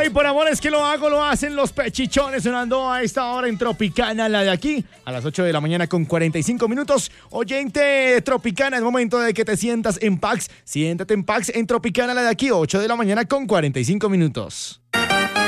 y por amor es que lo hago, lo hacen los pechichones sonando a esta hora en Tropicana, la de aquí, a las 8 de la mañana con 45 minutos. Oyente Tropicana, es momento de que te sientas en Pax. Siéntate en Pax en Tropicana, la de aquí, 8 de la mañana con 45 minutos.